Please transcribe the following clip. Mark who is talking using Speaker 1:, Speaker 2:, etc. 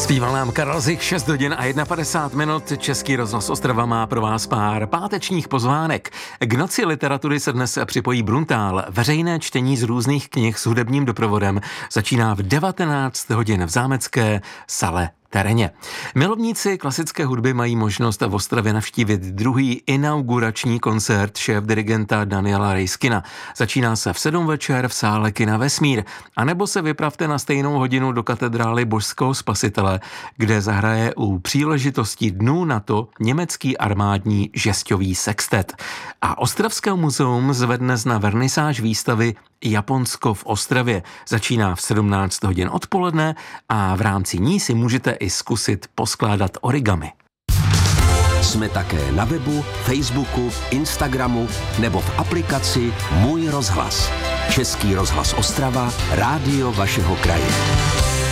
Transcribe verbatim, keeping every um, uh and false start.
Speaker 1: Zpíval nám Karel Zich, šest hodin a padesát jedna minut. Český rozhlas Ostrava má pro vás pár pátečních pozvánek. K noci literatury se dnes připojí Bruntál. Veřejné čtení z různých knih s hudebním doprovodem začíná v devatenáct hodin v zámecké sale Tereně. Milovníci klasické hudby mají možnost v Ostravě navštívit druhý inaugurační koncert šéfdirigenta Daniela Rejskina. Začíná se v sedm večer v sále kina Vesmír. A nebo se vypravte na stejnou hodinu do katedrály Božského spasitele, kde zahraje u příležitosti Dnů NATO německý armádní žestový sextet. A Ostravské muzeum zvedne na vernisáž výstavy Japonsko v Ostravě. Začíná v sedmnáct hodin odpoledne a v rámci ní si můžete i zkusit poskládat origami.
Speaker 2: Jsme také na webu, Facebooku, Instagramu nebo v aplikaci Můj rozhlas. Český rozhlas Ostrava, rádio vašeho kraje.